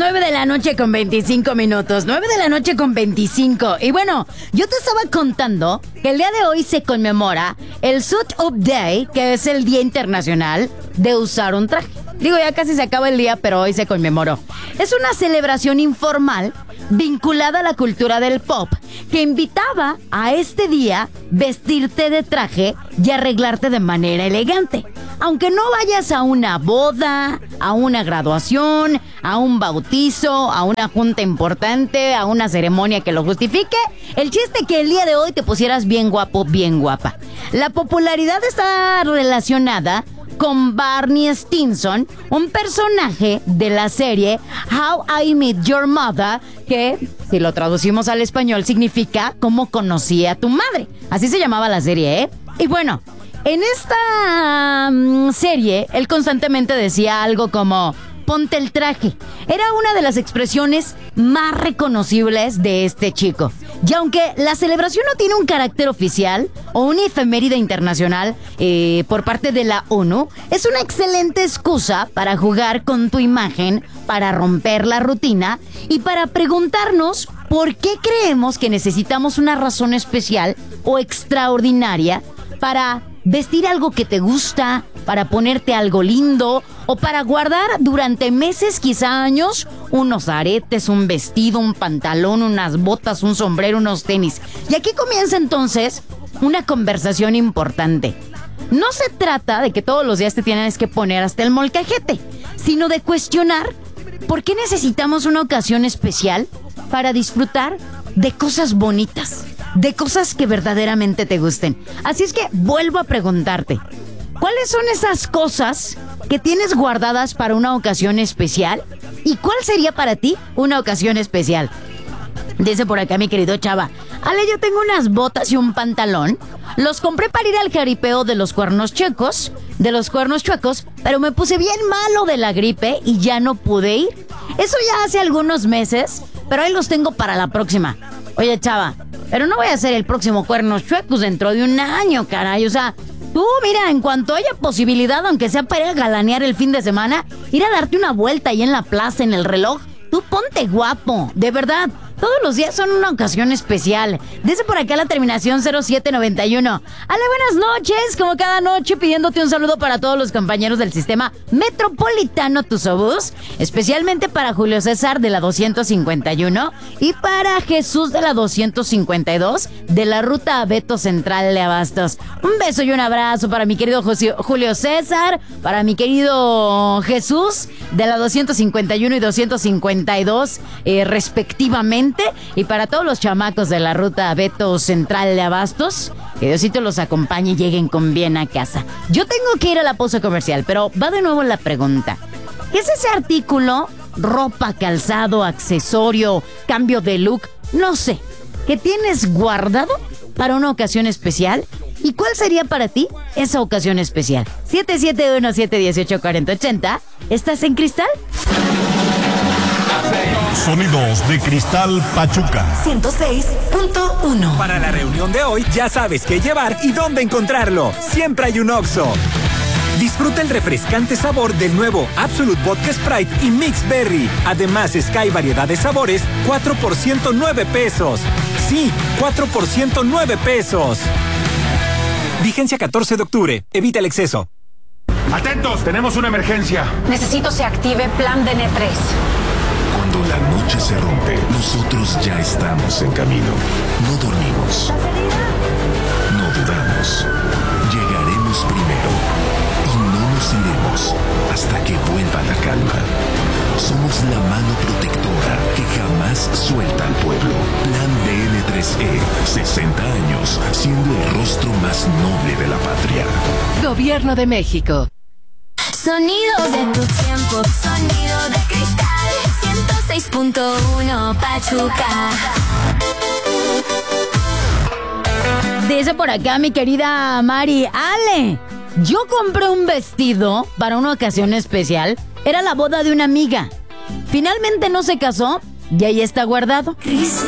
9 de la noche con 25 minutos. 9 de la noche con 25. Y bueno, yo te estaba contando que el día de hoy se conmemora el Suit Up Day, que es el Día Internacional de usar un traje. Digo, ya casi se acaba el día, pero hoy se conmemoró. Es una celebración informal vinculada a la cultura del pop que invitaba a este día vestirte de traje y arreglarte de manera elegante. Aunque no vayas a una boda, a una graduación, a un bautizo, a una junta importante, a una ceremonia que lo justifique, el chiste es que el día de hoy te pusieras bien guapo, bien guapa. La popularidad está relacionada con Barney Stinson, un personaje de la serie How I Met Your Mother, que, si lo traducimos al español, significa Cómo conocí a tu madre. Así se llamaba la serie, ¿eh? Y bueno, en esta serie, él constantemente decía algo como ponte el traje. Era una de las expresiones más reconocibles de este chico. Y aunque la celebración no tiene un carácter oficial o una efeméride internacional por parte de la ONU, es una excelente excusa para jugar con tu imagen, para romper la rutina y para preguntarnos por qué creemos que necesitamos una razón especial o extraordinaria para vestir algo que te gusta, para ponerte algo lindo o para guardar durante meses, quizá años, unos aretes, un vestido, un pantalón, unas botas, un sombrero, unos tenis. Y aquí comienza entonces una conversación importante. No se trata de que todos los días te tienes que poner hasta el molcajete, sino de cuestionar por qué necesitamos una ocasión especial para disfrutar de cosas bonitas, de cosas que verdaderamente te gusten. Así es que vuelvo a preguntarte, ¿cuáles son esas cosas que tienes guardadas para una ocasión especial? ¿Y cuál sería para ti una ocasión especial? Dice por acá mi querido Chava, Ale, yo tengo unas botas y un pantalón. Los compré para ir al jaripeo de los cuernos chuecos, pero me puse bien malo de la gripe y ya no pude ir. Eso ya hace algunos meses, pero ahí los tengo para la próxima. Oye, Chava, pero no voy a hacer el próximo Cuernos Chuecos dentro de un año, caray. O sea, tú, mira, en cuanto haya posibilidad, aunque sea para ir a galanear el fin de semana, ir a darte una vuelta ahí en la plaza, en el reloj, tú ponte guapo, de verdad. Todos los días son una ocasión especial. Dice por acá la terminación 0791. Ale, buenas noches. Como cada noche, pidiéndote un saludo para todos los compañeros del sistema metropolitano Tusobús, especialmente para Julio César de la 251 y para Jesús de la 252 de la ruta Abeto Central de Abastos. Un beso y un abrazo para mi querido Julio César, para mi querido Jesús de la 251 y 252 respectivamente. Y para todos los chamacos de la ruta Abeto Central de Abastos, que Diosito los acompañe y lleguen con bien a casa. Yo tengo que ir a la pausa comercial, pero va de nuevo la pregunta. ¿Qué es ese artículo, ropa, calzado, accesorio, cambio de look, no sé, que tienes guardado para una ocasión especial? ¿Y cuál sería para ti esa ocasión especial? 771-718-4080. ¿Estás en Cristal? Sonidos de Cristal Pachuca 106.1. Para la reunión de hoy ya sabes qué llevar y dónde encontrarlo. Siempre hay un Oxxo. Disfruta el refrescante sabor del nuevo Absolute Vodka Sprite y Mix Berry. Además, Sky variedad de sabores, 4 por 109 pesos. Sí, 4 por 109 pesos. Vigencia 14 de octubre. Evita el exceso. Atentos, tenemos una emergencia. Necesito se active Plan DN3. Cuando la noche se rompe, nosotros ya estamos en camino. No dormimos. No dudamos. Llegaremos primero. Y no nos iremos hasta que vuelva la calma. Somos la mano protectora que jamás suelta al pueblo. Plan DN3E. 60 años siendo el rostro más noble de la patria. Gobierno de México. Sonidos de tu tiempo, sonido de cristal, 106.1 Pachuca. Dice por acá mi querida Mari, Ale, yo compré un vestido para una ocasión especial. Era la boda de una amiga. Finalmente no se casó y ahí está guardado. Cristal.